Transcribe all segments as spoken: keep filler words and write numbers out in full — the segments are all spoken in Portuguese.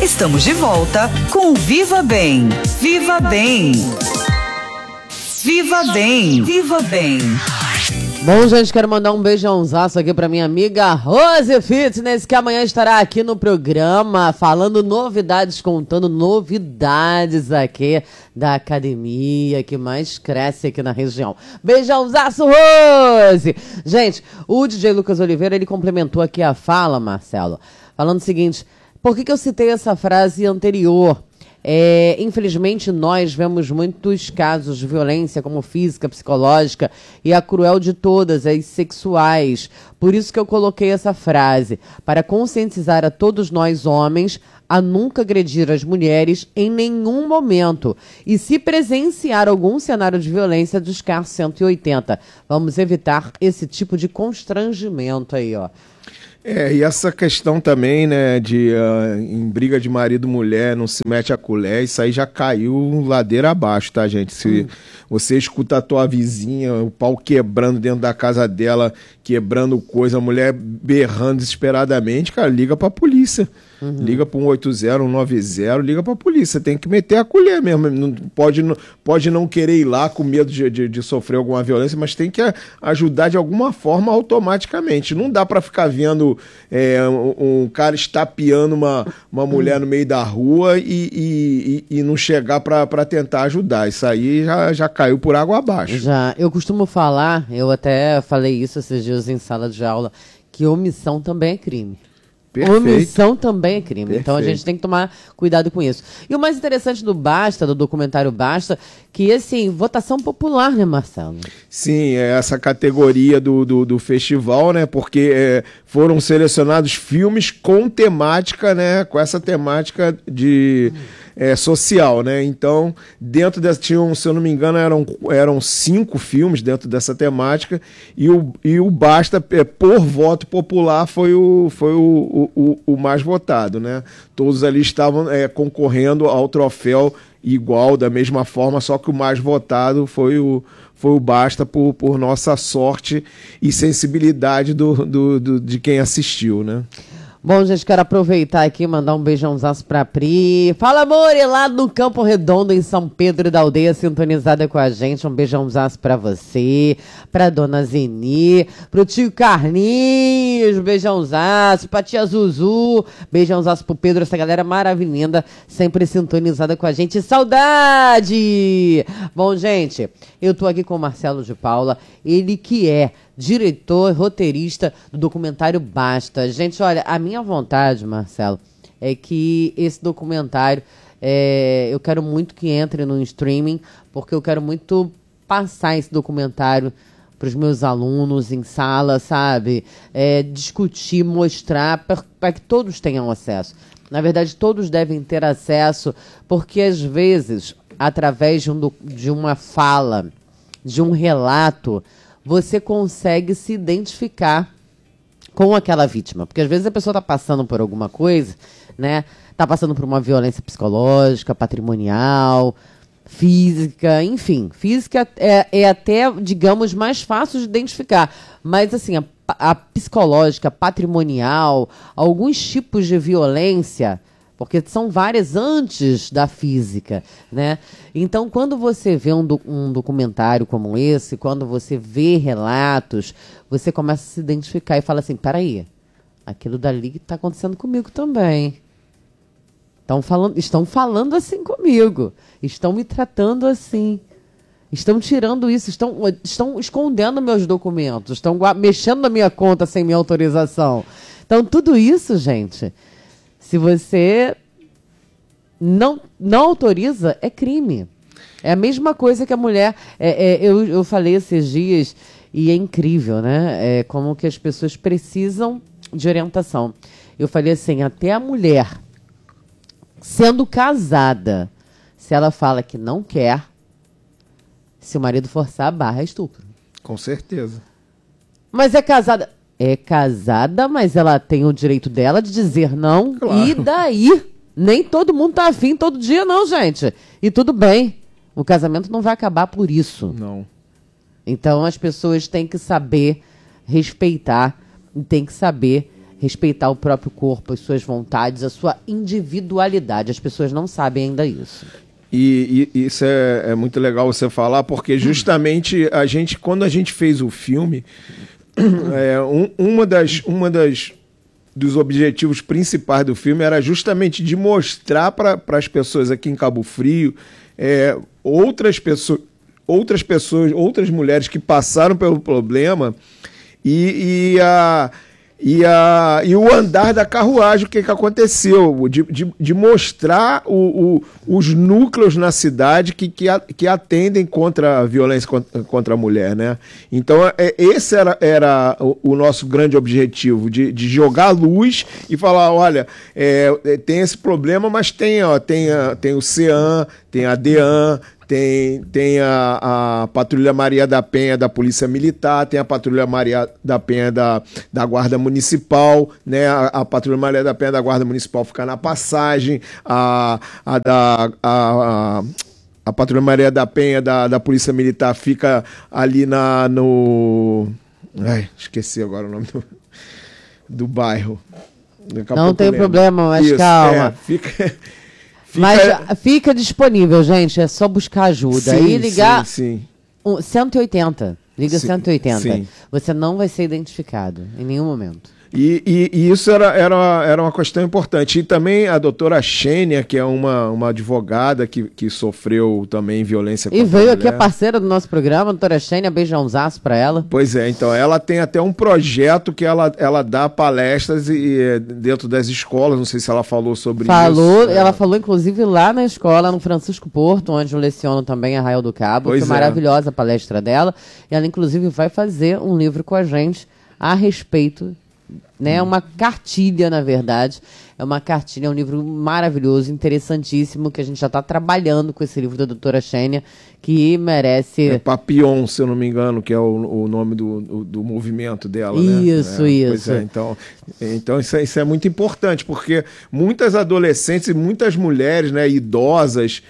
Estamos de volta com Viva Bem. Viva Bem. Viva Bem. Viva Bem. Bom, gente, quero mandar um beijãozaço aqui pra minha amiga Rose Fitness, que amanhã estará aqui no programa falando novidades, contando novidades aqui da academia que mais cresce aqui na região. Beijãozaço, Rose! Gente, o D J Lucas Oliveira, ele complementou aqui a fala, Marcelo, falando o seguinte: por que que eu citei essa frase anterior? É, infelizmente, nós vemos muitos casos de violência, como física, psicológica e a cruel de todas, as sexuais. Por isso que eu coloquei essa frase, para conscientizar a todos nós homens a nunca agredir as mulheres em nenhum momento. E se presenciar algum cenário de violência, discar cento e oitenta. Vamos evitar esse tipo de constrangimento aí, ó. É, e essa questão também, né, de uh, em briga de marido e mulher, não se mete a colher, isso aí já caiu ladeira abaixo, tá, gente? Se hum. você escuta a tua vizinha, o pau quebrando dentro da casa dela, quebrando coisa, a mulher berrando desesperadamente, cara, liga pra polícia. Uhum. Liga para um oito zero, um nove zero, liga para a polícia. Tem que meter a colher mesmo. Não, pode, pode não querer ir lá com medo de, de, de sofrer alguma violência, mas tem que ajudar de alguma forma automaticamente. Não dá para ficar vendo é, um, um cara estapeando uma, uma mulher uhum. no meio da rua e, e, e, e não chegar para tentar ajudar. Isso aí já, já caiu por água abaixo. Já, eu costumo falar, eu até falei isso esses dias em sala de aula, que omissão também é crime. Perfeito. Omissão também é crime. Perfeito. Então a gente tem que tomar cuidado com isso. E o mais interessante do Basta, do documentário Basta, que assim, votação popular, né, Marcelo? Sim, é essa categoria do, do, do festival, né? Porque é, foram selecionados filmes com temática, né? Com essa temática de é, social, né? Então, dentro dessa, tinham, se eu não me engano, eram, eram cinco filmes dentro dessa temática, e o, e o Basta, é, por voto popular, foi o, foi o, o, o mais votado, né? Todos ali estavam é, concorrendo ao troféu igual, da mesma forma, só que o mais votado foi o, foi o Basta por, por nossa sorte e sensibilidade do, do, do, de quem assistiu, né? Bom, gente, quero aproveitar aqui e mandar um beijãozaço pra Pri. Fala, amor, e lá no Campo Redondo, em São Pedro da Aldeia, sintonizada com a gente. Um beijãozaço pra você, pra dona Zeni, pro tio Carlinhos, beijãozaço, pra tia Zuzu, beijãozaço pro Pedro, essa galera maravilhosa, sempre sintonizada com a gente. Saudade! Bom, gente, eu tô aqui com o Marcelo de Paula, ele que é diretor, roteirista do documentário Basta. Gente, olha, a minha vontade, Marcelo, é que esse documentário, é, eu quero muito que entre no streaming, porque eu quero muito passar esse documentário para os meus alunos em sala, sabe? É, discutir, mostrar, para que todos tenham acesso. Na verdade, todos devem ter acesso, porque às vezes, através de, um, de uma fala, de um relato, você consegue se identificar com aquela vítima. Porque às vezes a pessoa está passando por alguma coisa, né? Está passando por uma violência psicológica, patrimonial, física, enfim. Física é, é até, digamos, mais fácil de identificar. Mas, assim, a, a psicológica, patrimonial, alguns tipos de violência, porque são várias antes da física, né? Então, quando você vê um, do, um documentário como esse, quando você vê relatos, você começa a se identificar e fala assim, peraí, aquilo dali está acontecendo comigo também. Estão falando, estão falando assim comigo, estão me tratando assim, estão tirando isso, estão, estão escondendo meus documentos, estão mexendo na minha conta sem minha autorização. Então, tudo isso, gente... Se você não, não autoriza, é crime. É a mesma coisa que a mulher... É, é, eu, eu falei esses dias, e é incrível, né? É como que as pessoas precisam de orientação. Eu falei assim, até a mulher, sendo casada, se ela fala que não quer, se o marido forçar a barra, é estupro. Com certeza. Mas é casada... É casada, mas ela tem o direito dela de dizer não. Claro. E daí? Nem todo mundo tá afim todo dia, não, gente. E tudo bem. O casamento não vai acabar por isso. Não. Então as pessoas têm que saber respeitar e têm que saber respeitar o próprio corpo, as suas vontades, a sua individualidade. As pessoas não sabem ainda isso. E, e isso é, é muito legal você falar, porque justamente a gente, quando a gente fez o filme, é, um, uma das, uma das dos objetivos principais do filme era justamente de mostrar para as pessoas aqui em Cabo Frio é, outras pessoas, outras pessoas, outras mulheres que passaram pelo problema e, e a E, a, e o andar da carruagem, o que, que aconteceu, de, de, de mostrar o, o, os núcleos na cidade que, que, a, que atendem contra a violência contra, contra a mulher, né? Então, é, esse era, era o, o nosso grande objetivo, de, de jogar luz e falar, olha, é, tem esse problema, mas tem, ó, tem, a, tem o CEAM, tem a DEAN, Tem, tem a, a Patrulha Maria da Penha da Polícia Militar, tem a Patrulha Maria da Penha da, da Guarda Municipal, né? A, a Patrulha Maria da Penha da Guarda Municipal fica na passagem, a, a, da, a, a, a Patrulha Maria da Penha da, da Polícia Militar fica ali na, no... Ai, esqueci agora o nome do, do bairro. Não tem problema, mas Isso, calma. É, fica... Fica... Mas fica disponível, gente. É só buscar ajuda. Sim, e ligar sim, sim. Um, cento e oitenta. Liga Sim, cento e oitenta. sim. Você não vai ser identificado em nenhum momento. E, e, e isso era, era, era uma questão importante. E também a doutora Xênia, que é uma, uma advogada que, que sofreu também violência contra E veio a aqui a mulher. parceira do nosso programa, a doutora Xênia, beijãozaço pra ela. Pois é, então ela tem até um projeto que ela, ela dá palestras e, e, dentro das escolas, não sei se ela falou sobre falou, isso. Ela é. falou, inclusive, lá na escola, no Francisco Porto, onde eu leciono também Arraial do Cabo. Pois Foi é. maravilhosa a palestra dela. E ela, inclusive, vai fazer um livro com a gente a respeito, né? Uma cartilha, na verdade. É uma cartilha, é um livro maravilhoso, interessantíssimo, que a gente já está trabalhando com esse livro da doutora Xênia, que merece... É Papillon, se eu não me engano, que é o, o nome do, do, do movimento dela, Isso, né? É, isso. Pois é, então, então isso, é, isso é muito importante, porque muitas adolescentes e muitas mulheres, né, idosas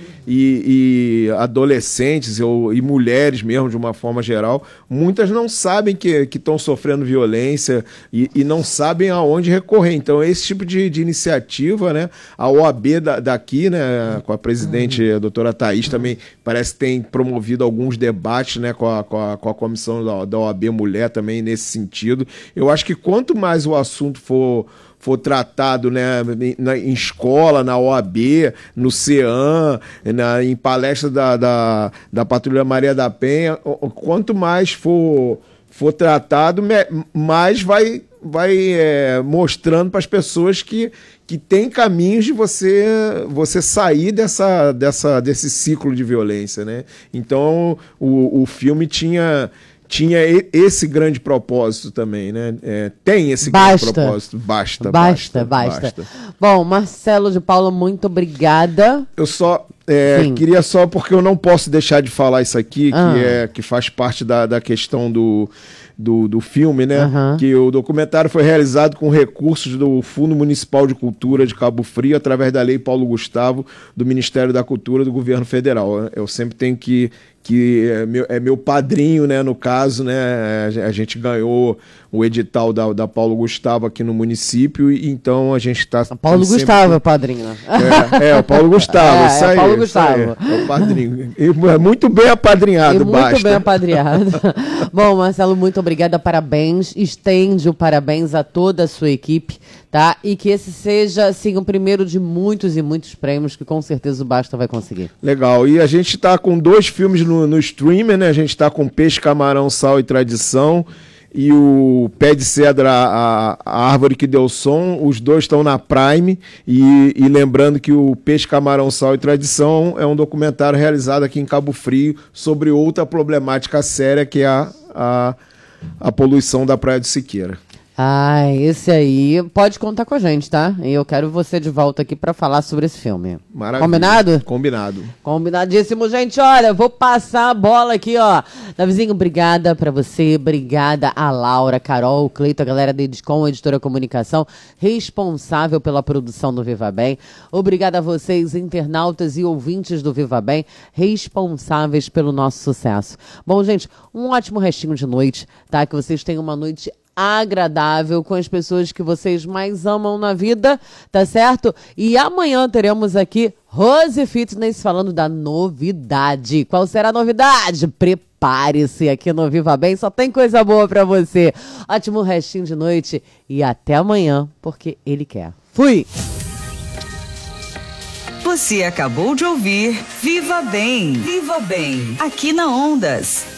e, e adolescentes ou, e mulheres mesmo, de uma forma geral, muitas não sabem que estão sofrendo violência e, e não sabem aonde recorrer. Então, esse tipo de, de iniciativa, né, a O A B da, daqui, né, com a presidente, a doutora Thaís, também parece que tem promovido alguns debates, né, com a, com a, com a comissão da, da O A B Mulher também nesse sentido. Eu acho que quanto mais o assunto for, for tratado, né, na, em escola, na O A B, no CEAM, na, em palestra da, da, da Patrulha Maria da Penha, quanto mais for, for tratado, mais vai, vai é, mostrando para as pessoas que que tem caminhos de você, você sair dessa, dessa, desse ciclo de violência, né? Então, o, o filme tinha, tinha esse grande propósito também, né? É, tem esse Basta. grande propósito. Basta, Basta, basta, basta. Bom, Marcelo de Paula, muito obrigada. Eu só é, queria só, porque eu não posso deixar de falar isso aqui, Ah. que, é, que faz parte da, da questão do, do, do filme, né? Aham. Que o documentário foi realizado com recursos do Fundo Municipal de Cultura de Cabo Frio, através da Lei Paulo Gustavo, do Ministério da Cultura do Governo Federal. Eu sempre tenho que... que é meu, é meu padrinho, né, no caso, né, a gente ganhou o edital da, da Paulo Gustavo aqui no município, e então a gente está... Paulo Gustavo é o padrinho, né? É, é, o Paulo Gustavo, É, isso é aí. Paulo isso Gustavo. aí, é o padrinho. E, é muito bem apadrinhado, E muito basta. bem apadrinhado. Bom, Marcelo, muito obrigada, parabéns. Estende o parabéns a toda a sua equipe, tá? E que esse seja, assim, o primeiro de muitos e muitos prêmios que com certeza o Basta vai conseguir. Legal, e a gente está com dois filmes no, no streamer, né? A gente está com Peixe, Camarão, Sal e Tradição e o Pé de Cedra, a, a Árvore que Deu Som. Os dois estão na Prime, e, e lembrando que o Peixe, Camarão, Sal e Tradição é um documentário realizado aqui em Cabo Frio sobre outra problemática séria, que é a, a, a poluição da Praia do Siqueira. Ah, esse aí pode contar com a gente, tá? E eu quero você de volta aqui pra falar sobre esse filme. Maravilha. Combinado? Combinado. Combinadíssimo, gente. Olha, vou passar a bola aqui, ó. Davizinho, obrigada pra você, obrigada a Laura, Carol, o Cleito, a galera da Edicom, Editora Comunicação, responsável pela produção do Viva Bem. Obrigada a vocês, internautas e ouvintes do Viva Bem, responsáveis pelo nosso sucesso. Bom, gente, um ótimo restinho de noite, tá? Que vocês tenham uma noite agradável com as pessoas que vocês mais amam na vida, tá certo? E amanhã teremos aqui Rose Fitness falando da novidade. Qual será a novidade? Prepare-se aqui no Viva Bem, só tem coisa boa pra você. Ótimo restinho de noite e até amanhã, porque ele quer. Fui! Você acabou de ouvir Viva Bem, Viva Bem, aqui na Ondas.